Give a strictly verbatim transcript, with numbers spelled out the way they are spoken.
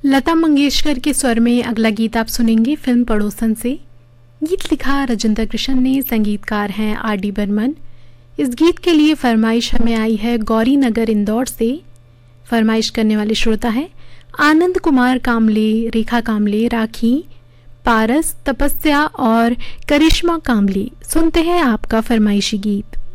लता मंगेशकर के स्वर में अगला गीत आप सुनेंगे फिल्म पड़ोसन से। गीत लिखा राजेंद्र कृष्ण ने, संगीतकार हैं आर डी बर्मन। इस गीत के लिए फरमाइश हमें आई है गौरी नगर इंदौर से। फरमाइश करने वाले श्रोता हैं आनंद कुमार कामले, रेखा कामले, राखी, पारस, तपस्या और करिश्मा कामली। सुनते हैं आपका फरमाइशी गीत।